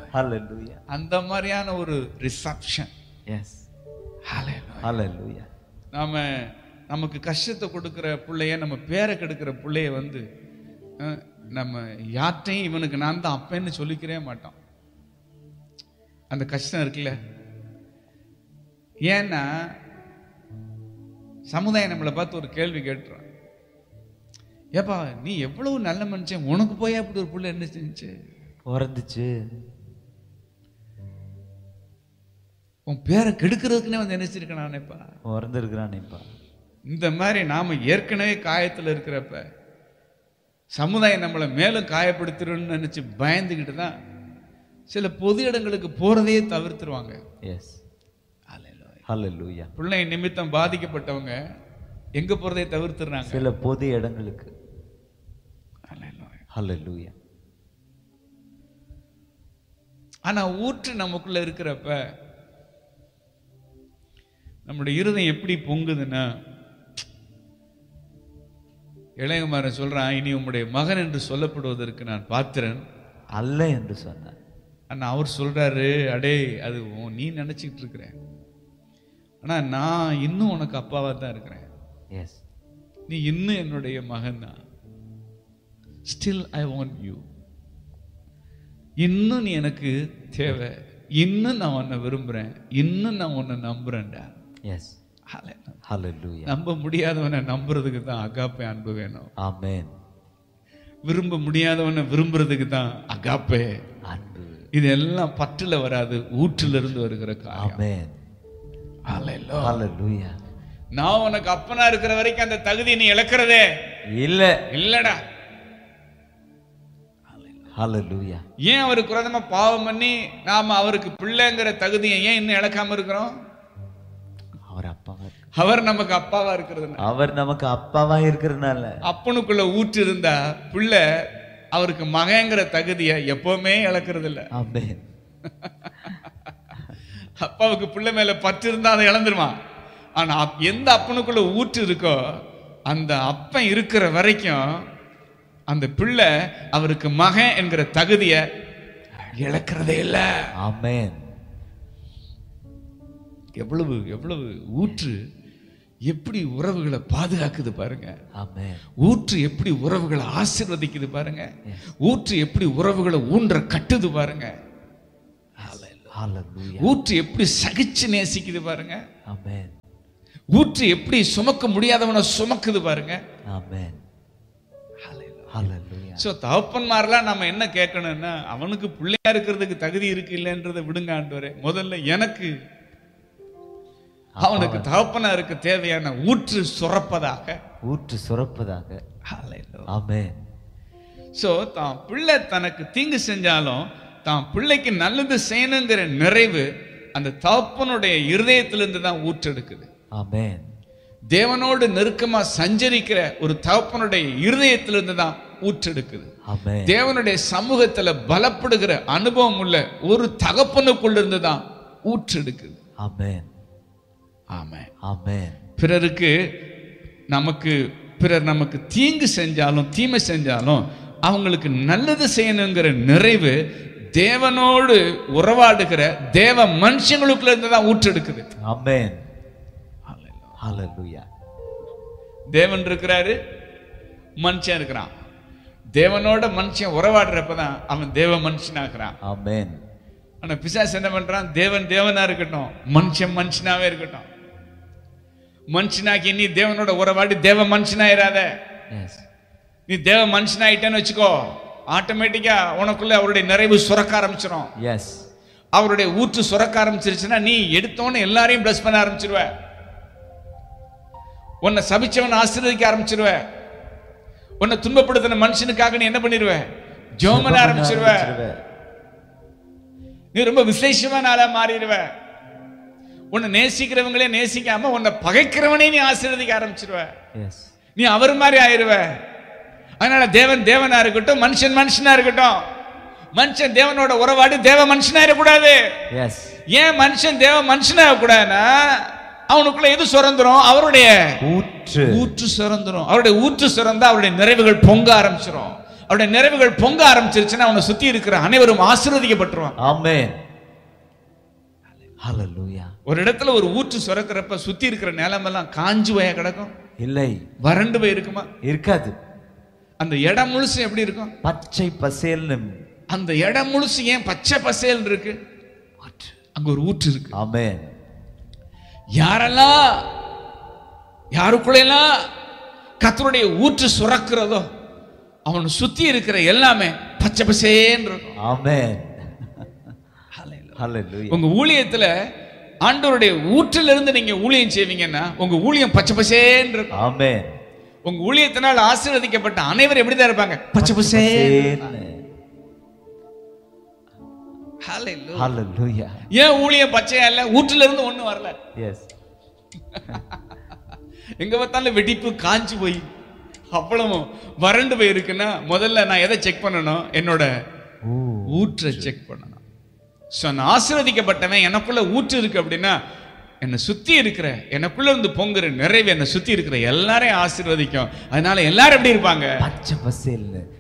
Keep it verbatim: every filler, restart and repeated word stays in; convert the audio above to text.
Hallelujah. அந்த மாதிரியான ஒரு ரிசப்ஷன். Yes. Hallelujah. Hallelujah. நாம நமக்கு கஷ்டத்தை கொடுக்கிற பிள்ளைய, நம்ம பேரை கெடுக்கிற பிள்ளைய வந்து நம்ம யார்ட்டையும் இவனுக்கு நான் தான் அப்பன்னு சொல்லிக்கிறே மாட்டோம். அந்த கஷ்டம் இருக்குல்ல. ஏன்னா சமுதாயம் நம்மளை பார்த்து ஒரு கேள்வி கேட்டுறான். ஏப்பா நீ எவ்வளவு நல்ல மனுஷன், உனக்கு போய் அப்படி ஒரு புள்ள என்ன செஞ்சு பிறந்துச்சு, உன் பேரை கெடுக்கிறதுக்குன்னே வந்து என்ன செஞ்சிருக்கானேப்பா பிறந்திருக்கிறானேப்பா. இந்த மாதிரி நாம ஏற்கனவே காயத்தில் இருக்கிறப்ப சமுதாயம் நம்மளை மேலும் காயப்படுத்திடும்னு நினைச்சு பயந்துக்கிட்டு தான் சில பொது இடங்களுக்கு போறதையே தவிர்த்துருவாங்க. எஸ். ஹல்லேலூயா. பிள்ளை நிமித்தம் பாதிக்கப்பட்டவங்க எங்க போறதை தவிர்த்துறாங்க, சில பொது இடங்களுக்கு. ஹல்லேலூயா. ஆனா ஊற்று நமக்குள்ள இருக்கிறப்ப நம்முடைய இருதயம் எப்படி பொங்குதுன்னா, இளையகுமாரன் சொல்றான், இனி உம்முடைய மகன் என்று சொல்லப்படுவதற்கு நான் பாத்திரன் அல்ல என்று சொன்னார். ஆனா அவர் சொல்றாரு, அடே அது நீ நினைச்சிட்டு இருக்கிற, ஆனா நான் இன்னும் உனக்கு அப்பாவா தான் இருக்கிறேன். எஸ். நீ இன்னும் என்னுடைய மகன் தான். Still I want you. இன்னும் நீ எனக்கு தேவை, இன்னும் நான் உன்னை விரும்புறேன், இன்னும் நான் உன்னை நம்புறேன்டா. எஸ். ஹல்லேலூயா. நம்ப முடியாதவனை நம்புறதுக்கு தான் அகாப்பே அன்பு வேணும். ஆமென். விரும்ப முடியாதவனை விரும்புறதுக்கு தான் அகாப்பே அன்பு. இதெல்லாம் பற்றுல வராது, ஊற்றுல இருந்து வருகிற காரியம். ஆமென். ஹல்லேலூயா. நான் உனக்கு அப்பனா இருக்கிற வரைக்கும் அந்த தகுதி நீ இழக்கிறதே இல்ல. இல்லடா. ஹல்லேலூயா. ஏன் அவருக்கு விரோதமா பாவம் பண்ணி நாம அவருக்கு பிள்ளைங்கிற தகுதியை ஏன் இன்னும் இழக்காம இருக்கிறோம்? அவர் அப்பாவா, அவர் நமக்கு அப்பாவா இருக்கிறது, அவர் நமக்கு அப்பாவா இருக்கிறதுனால. அப்பனுக்குள்ள ஊற்று இருந்தா பிள்ளை அவருக்கு மகங்கிற தகுதியை எப்பவுமே இழக்கிறது இல்ல. ஆமென். அப்பாவுக்கு பிள்ளை மேல பற்று இருந்தா அதை இழந்துருமா. ஆனா எந்த அப்பனுக்குள்ள ஊற்று இருக்கோ அந்த அப்பன் இருக்கிற வரைக்கும் அந்த பிள்ளை அவருக்கு மகன் என்கிற தகுதியை இழக்கிறதே இல்ல. ஆமென். எவ்வளவு எவ்வளவு ஊற்று எப்படி உறவுகளை பாதுகாக்குது பாருங்க. ஆமென். ஊற்று எப்படி உறவுகளை ஆசீர்வதிக்குது பாருங்க. ஊற்று எப்படி உறவுகளை ஊன்ற கட்டுது பாருங்க. ஹல்லேலூயா. ஊற்று எப்படி சகிச்சு நேசிக்குது பாருங்க. ஆமென். ஊற்று எப்படி சுமக்க முடியாதவனை சுமக்குது பாருங்க. ஆமென். ஹல்லேலூயா. சோ தகப்பன்மாரெல்லாம் நம்ம என்ன கேட்கணும்னா, அவனுக்கு பிள்ளையா இருக்கிறதுக்கு தகுதி இருக்கு இல்லைன்றதை விடுங்க ஆண்டவரே, முதல்ல எனக்கு அவனுக்கு தகப்பனா இருக்க தேவையான ஊற்று சுரப்பதாக, ஊற்று சுரப்பதாக. ஆமென். சோ தான் பிள்ளை தனக்கு தீங்கு செஞ்சாலும் தான் பிள்ளைக்கு நல்லது செய்யணுங்கிற நிறைவு அந்த தகப்பனுடைய இருதயத்திலிருந்து தான் ஊற்றெடுக்குது. ஆமென். தேவனோடு நெருக்கமா சஞ்சரிக்கிற ஒரு தகப்பனுடைய இருதயத்திலிருந்து தான் ஊற்றெடுக்குது. ஆமென். தேவனுடைய சமூகத்துல பலப்படுகிற அனுபவம் உள்ள ஒரு தகப்பனுக்குள்ள இருந்து தான் ஊற்றெடுக்குது. ஆமென். ஆமென். ஆமென். பிறருக்கு நமக்கு பிறர் நமக்கு தீங்கு செஞ்சாலும் தீமை செஞ்சாலும் அவங்களுக்கு நல்லது செய்யணுங்கிற நிறைவு தேவனோடு உறவாடுகிற தேவ மனுஷங்களுக்குள்ள இருந்து தான் ஊற்றெடுக்குது. ஆமென். ஹல்லேலூயா. தேவன் இருக்கிறாரு, மனுஷன் இருக்கிறான். தேவனோட மனுஷன் உறவாடுறப்பதான் அவன் தேவ மனுஷனாகிறான். ஆமென். ஆனா பிசாசு என்ன பண்றான்? தேவன் தேவனா இருக்கட்டும், மனுஷன் மனுஷனாவே இருக்கட்டும். மனுஷனாக்கி நீ தேவனோட உறவாடி தேவ மனுஷனாயிராத. நீ தேவ மனுஷனாயிட்டேன்னு வச்சுக்கோ, ஆட்டோமேட்டிக்கா உனக்குள்ள அவருடைய நிறைவு சுரக்க ஆரம்பிச்சிடும். எஸ். அவருடைய ஊற்று சுரக்க ஆரம்பிச்சிருச்சுன்னா நீ எடுத்தோன்னு எல்லாரையும் பிளஸ் பண்ண ஆரம்பிச்சிருவ. உன்னை சபிச்சவன் ஆசீர்வதிக்க ஆரம்பிச்சிருவ. உன்னை துன்பப்படுத்தின மனுஷனுக்காக நீ என்ன பண்ணிடுவ? ஜெபம் பண்ண ஆரம்பிச்சிருவ. நீ ரொம்ப விசேஷமான ஆளா மாறிடுவ. உன்னை நேசிக்கிறவங்களே நேசிக்காம உன்னை பகைக்கிறவனே நீ ஆசீர்வதிக்க ஆரம்பிச்சிருவ. நீ அவர் மாதிரி ஆயிருவ. அதனால தேவன் தேவனா இருக்கட்டும், மனுஷன் மனுஷனா இருக்கட்டும். மனுஷன் தேவனோட உறவாடி தேவ மனுஷனா இருக்கக்கூடாது. ஏன் மனுஷன் தேவ மனுஷனா இருக்கக்கூடாதுன்னா அவனுக்குள்ள எது சுரந்துரும்? அவருடைய ஊற்று ஊற்று சுரந்துரும். அவருடைய ஊற்று சுரந்தா அவருடைய நிறைவுகள் பொங்க ஆரம்பிச்சிடும். அவருடைய நிறைவுகள் பொங்க ஆரம்பிச்சிருச்சுன்னா அவனை சுத்தி இருக்கிற அனைவரும் ஆசீர்வதிக்கப்பட்டுருவான். ஆமென். ஹalleluya. ஒரு இடத்துல ஒரு ஊற்று சுரக்கிறப்ப சுத்தி இருக்கிற நிலமெல்லாம் காஞ்சு போய கிடக்கும்? இல்லை. வறண்டு போய் இருக்குமா? இருக்காது. அந்த இடம் முழுசு எப்படி இருக்கும்? பச்சை பசேல்னு. அந்த இடம் முழுசு ஏன் பச்சை பசேல் இருக்கு? அங்க ஒரு ஊற்று இருக்கு. ஆமென். யாரெல்லாம் யாருக்குள்ளெல்லாம் கர்த்தருடைய ஊற்று சுரக்கிறதோ அவன் சுத்தி இருக்கிற எல்லாமே பச்சை பசேன்னு இருக்கும். ஆமென். ஹalleluya. உங்க ஊழியத்துல ஆண்டவருடைய ஊற்றிலிருந்து நீங்க ஊழியம் செய்வீங்கன்னா உங்க ஊழியம் பச்சை பசேன்னு இருக்கும். ஆமென். உங்க ஊழியத்தினால் ஆசீர்வதிக்கப்பட்ட அனைவரும் எப்படிதான் இருப்பாங்க? பச்சை பசேன்னு. ஹalleluya. ஹalleluya. ஏன் ஊழியம் பச்சையா இல்ல? ஊற்றில இருந்து ஒண்ணு வரல. எஸ். எங்க பார்த்தாலும் வெடிப்பு காஞ்சு போய் அவ்வளவு வறண்டு போய் இருக்குன்னா முதல்ல நான் எதை செக் பண்ணணும்? என்னோட ஊற்றை செக் பண்ணணும். நான் ஆசீர்வதிக்கப்பட்டவன், எனக்குள்ள ஊற்று இருக்கு அப்படின்னா என்னை சுத்தி இருக்கிற எனக்குள்ள இருந்து பொங்குற நிறைவு என்னை சுத்தி இருக்கிற எல்லாரையும் ஆசீர்வதிக்கும். அதனால எல்லாரும் எப்படி இருப்பாங்க? பச்சை பசேல்னு.